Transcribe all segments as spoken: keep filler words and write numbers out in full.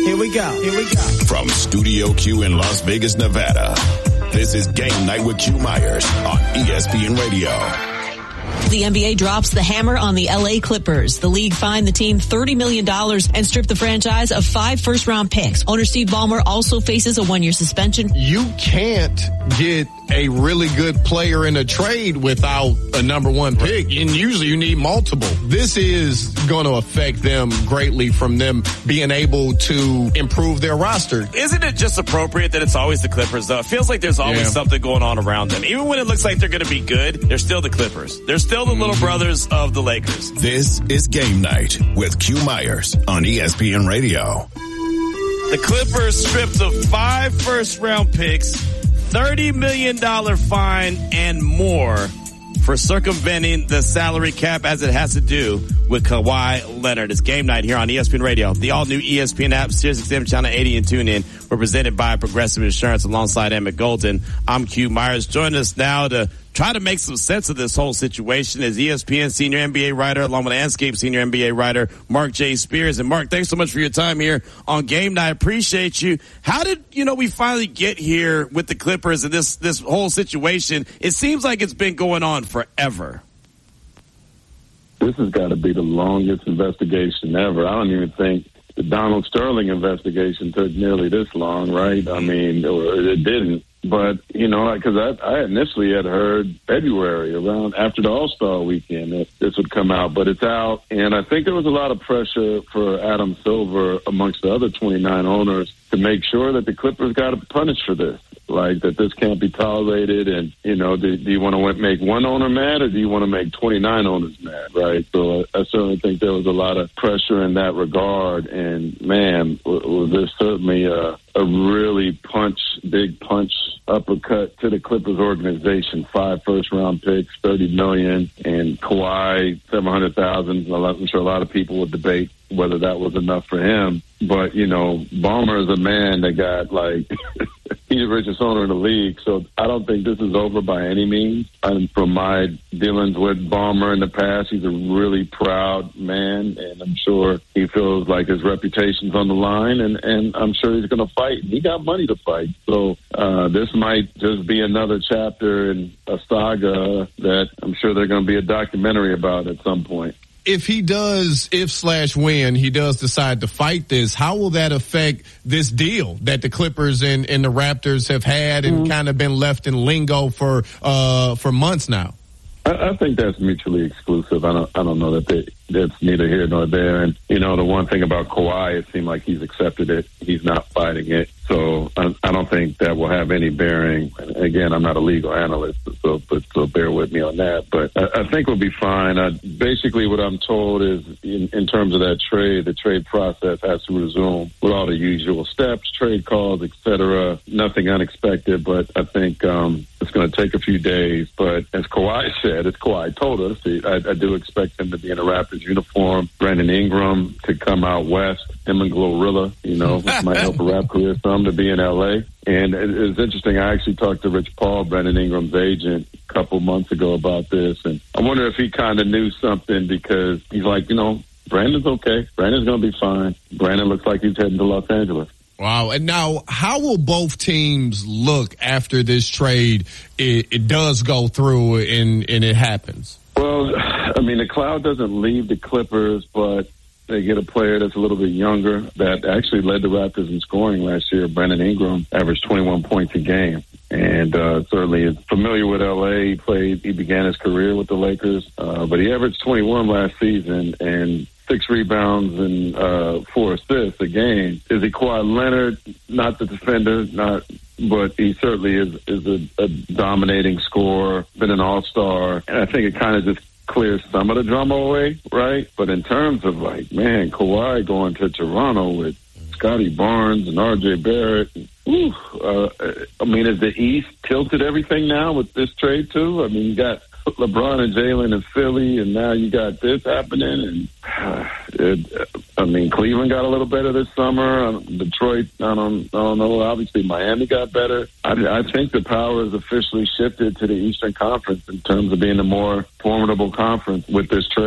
Here we go. Here we go. From Studio Q in Las Vegas, Nevada, this is Game Night with Q Myers on E S P N Radio. The N B A drops the hammer on the L A Clippers. The league fined the team thirty million dollars and stripped the franchise of five first-round picks. Owner Steve Ballmer also faces a one-year suspension. You can't get a really good player in a trade without a number one pick, and usually you need multiple. This is going to affect them greatly from them being able to improve their roster. Isn't it just appropriate that it's always the Clippers, though? It feels like there's always yeah. something going on around them. Even when it looks like they're going to be good, they're still the Clippers. They're still the little brothers of the Lakers. This is Game Night with Q Myers on E S P N Radio. The Clippers stripped of five first-round picks, thirty million dollars fine, and more for circumventing the salary cap as it has to do with Kawhi Leonard. It's Game Night here on E S P N Radio. The all-new E S P N app, Sirius X M Channel eighty, and TuneIn. We're presented by Progressive Insurance alongside Emmett Golden. I'm Q Myers. Join us now to try to make some sense of this whole situation as E S P N senior N B A writer, along with Anscape senior N B A writer, Mark J. Spears. And Mark, thanks so much for your time here on Game Night. I appreciate you. How did, you know, we finally get here with the Clippers and this, this whole situation? It seems like it's been going on forever. This has got to be the longest investigation ever. I don't even think the Donald Sterling investigation took nearly this long, right? I mean, or it didn't. But, you know, because I, I initially had heard February, around after the All-Star weekend, that this would come out. But it's out. And I think there was a lot of pressure for Adam Silver amongst the other twenty-nine owners to make sure that the Clippers got punished for this. Like, that this can't be tolerated. And, you know, do, do you want to make one owner mad or do you want to make twenty-nine owners mad, right? So I, I certainly think there was a lot of pressure in that regard. And, man, was there certainly a, a really punch, big punch, uppercut to the Clippers organization. Five first-round picks, thirty million dollars, and Kawhi, seven hundred thousand dollars. I'm sure a lot of people would debate whether that was enough for him. But, you know, Ballmer is a man that got, like, he's the richest owner in the league. So I don't think this is over by any means. And from my dealings with Ballmer in the past, he's a really proud man. And I'm sure he feels like his reputation's on the line. And, and I'm sure he's going to fight. He got money to fight. So uh, this might just be another chapter in a saga that I'm sure there's going to be a documentary about at some point. If he does, if slash when he does decide to fight this, how will that affect this deal that the Clippers and, and the Raptors have had and mm-hmm. kind of been left in lingo for uh, for months now? I, I think that's mutually exclusive. I don't I don't know that they, that's neither here nor there. And, you know, the one thing about Kawhi, it seemed like he's accepted it. He's not fighting it. So I, I don't think that will have any bearing. Again, I'm not a legal analyst, so but so bear with me on that. But I, I think we'll be fine. I, basically, what I'm told is, in, in terms of that trade, the trade process has to resume with all the usual steps, trade calls, et cetera. Nothing unexpected, but I think um, it's going to take a few days. But as Kawhi said, as Kawhi told us, I, I do expect him to be in a Raptors uniform. Brandon Ingram to come out west. Him and Glorilla, you know, which might help a rap career some to be in L A. And it's interesting. I actually talked to Rich Paul, Brandon Ingram's agent, a couple months ago about this. And I wonder if he kind of knew something because he's like, you know, Brandon's okay. Brandon's going to be fine. Brandon looks like he's heading to Los Angeles. Wow. And now, how will both teams look after this trade it, it does go through and, and it happens? Well, I mean, the cloud doesn't leave the Clippers, but they get a player that's a little bit younger that actually led the Raptors in scoring last year. Brandon Ingram averaged twenty-one points a game. And uh, certainly is familiar with L A. He played, he began his career with the Lakers, uh, but he averaged twenty-one last season and six rebounds and uh, four assists a game. Is he Kawhi Leonard? Not the defender, not, but he certainly is is a, a dominating scorer. Been an all-star, and I think it kind of just clears some of the drama away, right? But in terms of like, man, Kawhi going to Toronto with Scotty Barnes and R J Barrett. Whew, uh, I mean, is the East tilted everything now with this trade too? I mean, you got LeBron and Jalen in Philly, and now you got this happening. And uh, it, I mean, Cleveland got a little better this summer. Detroit, I don't, I don't know. Obviously, Miami got better. I, I think the power has officially shifted to the Eastern Conference in terms of being a more formidable conference with this trade.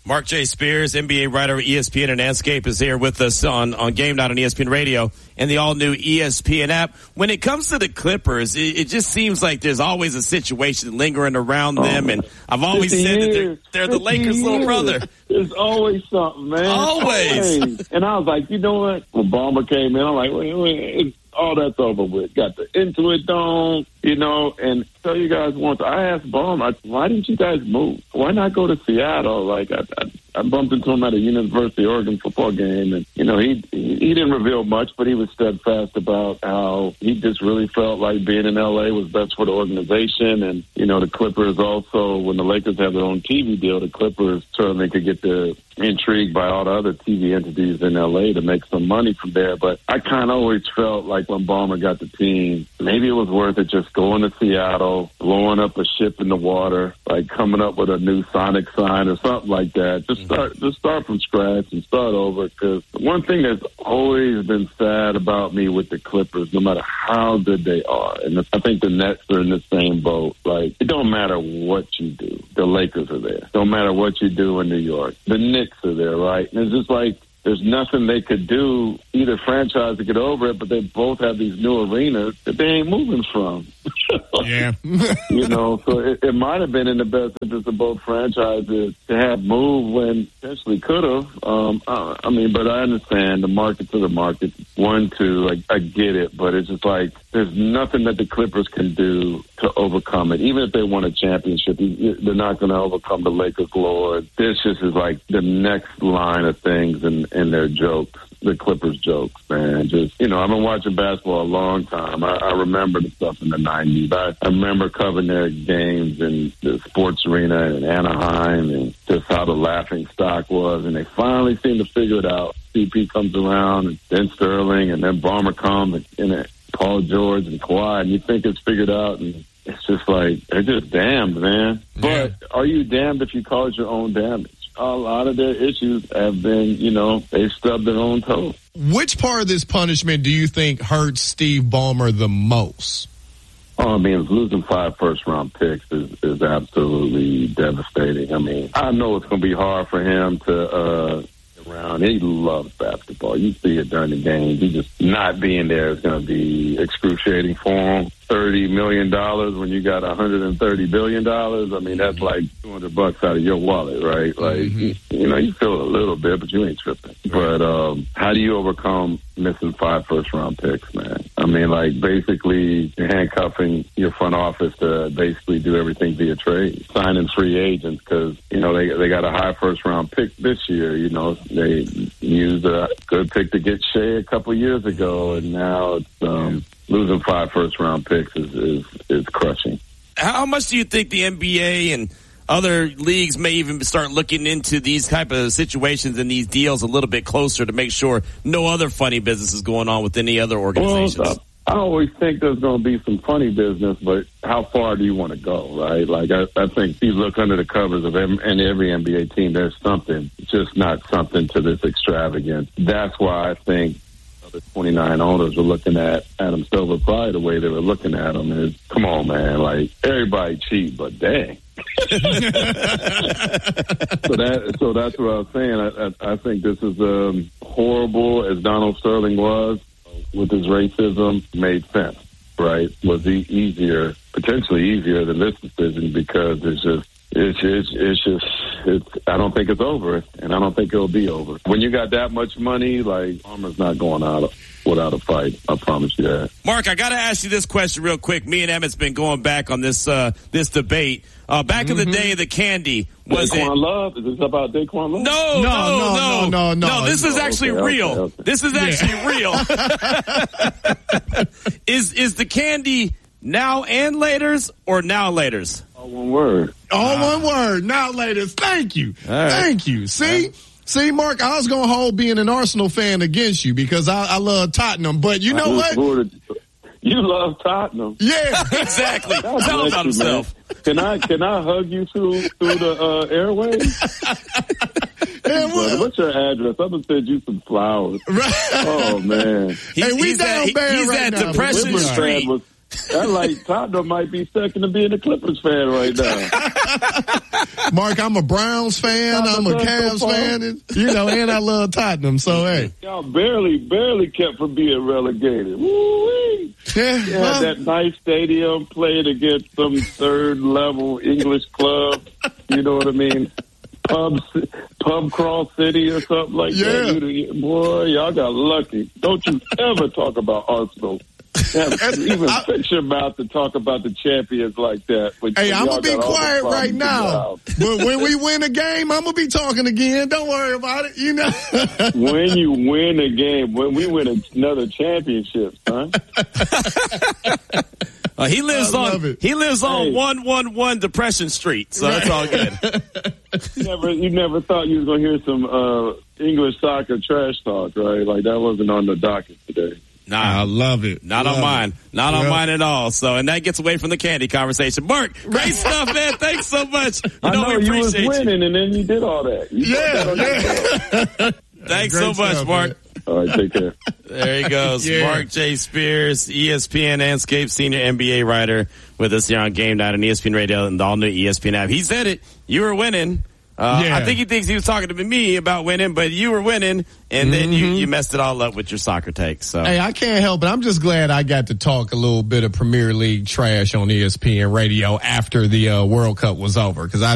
Mark J. Spears, N B A writer at E S P N and Anscape, is here with us on, on Game Night on E S P N Radio and the all-new E S P N app. When it comes to the Clippers, it, it just seems like there's always a situation lingering around oh, them, and I've always said that they're, they're the Lakers' little brother. There's always something, man. Always. always. And I was like, you know what? When Ballmer came in, I'm like, wait, wait, it's, all that's over with. Got the Intuit Dome, you know, and tell you guys once, I asked Ballmer, why didn't you guys move? Why not go to Seattle? Like, I, I, I bumped into him at a University of Oregon football game, and, you know, he he didn't reveal much, but he was steadfast about how he just really felt like being in L A was best for the organization. And, you know, the Clippers also, when the Lakers have their own T V deal, the Clippers certainly could get the intrigued by all the other T V entities in L A to make some money from there. But I kind of always felt like when Ballmer got the team, maybe it was worth it just going to Seattle, blowing up a ship in the water, like coming up with a new Sonic sign or something like that. Just start, just start from scratch and start over. Because one thing that's always been sad about me with the Clippers, no matter how good they are, and I think the Nets are in the same boat. Like, it don't matter what you do. The Lakers are there. Don't matter what you do in New York. The Knicks are there, right? And it's just like there's nothing they could do, either franchise to get over it, but they both have these new arenas that they ain't moving from. Yeah. You know, so it, it might have been in the best interest of both franchises to have moved when potentially could have. Um, I, I mean, but I understand the market to the market. One, two, I, I get it, but it's just like there's nothing that the Clippers can do to overcome it. Even if they won a championship, they're not going to overcome the Lakers' lore. This just is like the next line of things in, in their jokes. The Clippers jokes, man. Just, you know, I've been watching basketball a long time. I, I remember the stuff in the nineties. I, I remember covering their games in the sports arena in Anaheim and just how the laughing stock was. And they finally seem to figure it out. C P comes around, and then Sterling, and then Ballmer comes, and, and it, Paul George and Kawhi, and you think it's figured out, and it's just like, they're just damned, man. Yeah. But are you damned if you cause your own damage? A lot of their issues have been, you know, they've stubbed their own toe. Which part of this punishment do you think hurts Steve Ballmer the most? Oh, I mean, losing five first-round picks is, is absolutely devastating. I mean, I know it's going to be hard for him to uh, get around. He loves basketball. You see it during the games. He just not being there is going to be excruciating for him. thirty million dollars when you got one hundred thirty billion dollars. I mean, that's like two hundred bucks out of your wallet, right? Like, mm-hmm. you, you know, you feel a little bit, but you ain't tripping. But um, how do you overcome missing five first-round picks, man? I mean, like, basically you're handcuffing your front office to basically do everything via trade, signing free agents because, you know, they they got a high first-round pick this year. You know, they used a good pick to get Shea a couple years ago, and now it's um, losing five first-round picks is, is is crushing. How much do you think the N B A and other leagues may even start looking into these type of situations and these deals a little bit closer to make sure no other funny business is going on with any other organizations? Well, I always think there's going to be some funny business, but how far do you want to go, right? Like, I, I think if you look under the covers of every, and every N B A team, there's something, just not something to this extravagance. That's why I think the twenty-nine owners were looking at Adam Silver probably the way they were looking at him is, come on, man, like, everybody cheat, but dang. so that so that's what I was saying. I, I, I think this is um, horrible as Donald Sterling was with his racism. Made sense, right? Was he easier, potentially easier than this decision because it's just it's it's it's just it's. I don't think it's over, and I don't think it'll be over. When you got that much money, like, Armour's not going out without a fight. I promise you that. Mark, I got to ask you this question real quick. Me and Emmett's been going back on this uh, this debate. Uh, back mm-hmm. in the day, the candy was Daquan it? Love? Is this about Daquan Love? No, no, no, no, no, no. no this is actually okay, real. Okay, okay. This is actually yeah. real. is is the candy now and laters or now laters? All one word. All uh, one word. Now laters. Thank you. Right. Thank you. See? Right. See, Mark, I was going to hold being an Arsenal fan against you because I, I love Tottenham. But you know what? You love Tottenham. Yeah, exactly. Tell him about himself. Can I can I hug you through through the uh, airways? Man, what? What's your address? I'm gonna send you some flowers. Right. Oh man. He's, hey, we he's down at, bad he's right at now. Depression Clippers Street. Was, that like Tottenham might be second to being a Clippers fan right now. Mark, I'm a Browns fan. I'm a Cavs fan. And, you know, and I love Tottenham. So, hey. Y'all barely, barely kept from being relegated. Woo-wee. Yeah. Yeah, Well, that nice stadium, played against some third-level English club. You know what I mean? Pub, Pub Cross City or something like Yeah. that. You, boy, y'all got lucky. Don't you ever talk about Arsenal. Have, even I, fix your mouth to talk about the champions like that. But hey, I'm y'all going to be got all the quiet right problems now. But when we win a game, I'm going to be talking again. Don't worry about it. You know. When you win a game, when we win another championship, son. Uh, he lives I love on it. he lives on Hey. one one one Depression Street, so that's all good. You never, you never thought you was going to hear some uh, English soccer trash talk, right? Like that wasn't on the docket today. Nah, I love it. not Love on mine. it. Not on Well, mine at all. So, and that gets away from the candy conversation. Mark, great stuff, man. Thanks so much. You I know, know we you was appreciate you. winning, and then you did all that. You put that on Yeah, your- yeah. Thanks Great so much, stuff, Mark. man. All right, take care. There he goes. Yeah. Mark J. Spears, E S P N Landscape Senior N B A writer with us here on Game Night on E S P N Radio and the all-new E S P N app. He said it. You were winning. Uh, Yeah. I think he thinks he was talking to me about winning, but you were winning, and then you, you messed it all up with your soccer takes. So. Hey, I can't help it. I'm just glad I got to talk a little bit of Premier League trash on E S P N Radio after the uh, World Cup was over because I